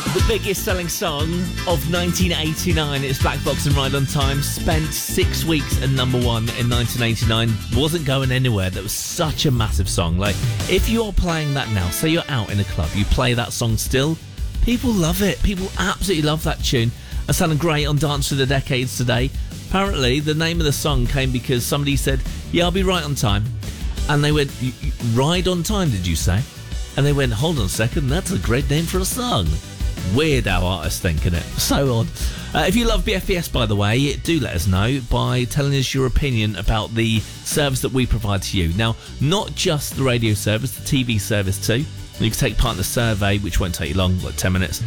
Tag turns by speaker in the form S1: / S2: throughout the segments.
S1: The biggest selling song of 1989 is Black Box and Ride on Time. Spent 6 weeks at number one in 1989. Wasn't going anywhere. That was such a massive song. Like, if you're playing that now, say you're out in a club, you play that song still, people love it. People absolutely love that tune. It sounded great on Dance Through the Decades today. Apparently, the name of the song came because somebody said, yeah, I'll be right on time. And they went, Ride on Time, did you say? And they went, hold on a second, that's a great name for a song. Weird how artists think, isn't it? So odd. If you love BFBS, by the way, do let us know by telling us your opinion about the service that we provide to you. Now, not just the radio service, the TV service too. You can take part in the survey, which won't take you long, like 10 minutes.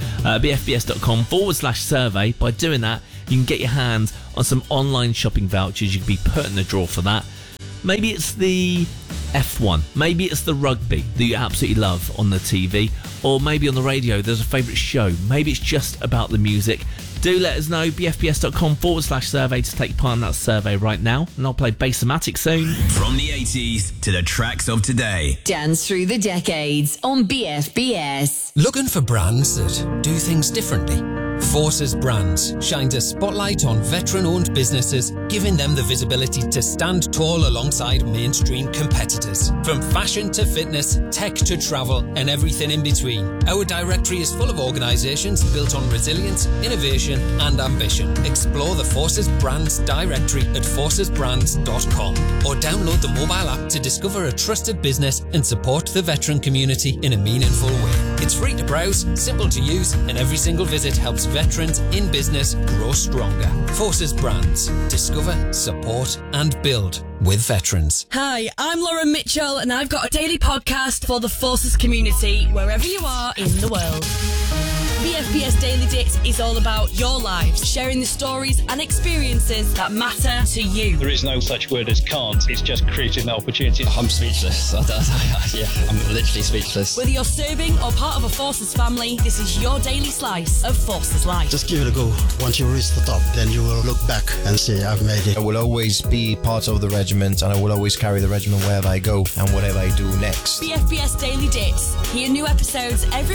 S1: BFBS.com/survey. By doing that, you can get your hands on some online shopping vouchers. You can be put in the draw for that. Maybe it's the F1. Maybe it's the rugby that you absolutely love on the TV. Or maybe on the radio, there's a favourite show. Maybe it's just about the music. Do let us know, bfbs.com/survey to take part in that survey right now. And I'll play Bassamatic soon.
S2: From the 80s to the tracks of today.
S3: Dance Through the Decades on BFBS.
S4: Looking for brands that do things differently? Forces Brands shined a spotlight on veteran-owned businesses, giving them the visibility to stand tall alongside mainstream competitors. From fashion to fitness, tech to travel, and everything in between, our directory is full of organisations built on resilience, innovation and ambition. Explore the Forces Brands directory at forcesbrands.com or download the mobile app to discover a trusted business and support the veteran community in a meaningful way. It's free to browse, simple to use, and every single visit helps veterans in business grow stronger. Forces Brands. Discover, support and build with veterans.
S5: Hi, I'm Lauren Mitchell and I've got a daily podcast for the Forces community wherever you are in the world. BFBS Daily Dits is all about your lives, sharing the stories and experiences that matter to you.
S6: There is no such word as can't, it's just creating the opportunity.
S7: I'm speechless. I'm literally speechless.
S5: Whether you're serving or part of a Forces family, this is your daily slice of Forces life.
S8: Just give it a go. Once you reach the top, then you will look back and say, I've made it.
S9: I will always be part of the regiment and I will always carry the regiment wherever I go and whatever I do next.
S5: BFBS Daily Dits. Hear new episodes every